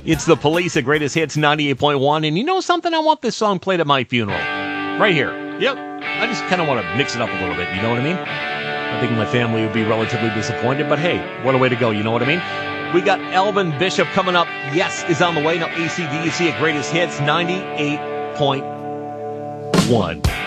It's the Police at Greatest Hits 98.1. And you know something? I want this song played at my funeral. Right here. Yep. I just kind of want to mix it up a little bit. You know what I mean? I think my family would be relatively disappointed. But hey, what a way to go. You know what I mean? We got Elvin Bishop coming up. Yes is on the way. Now AC/DC at Greatest Hits 98.1.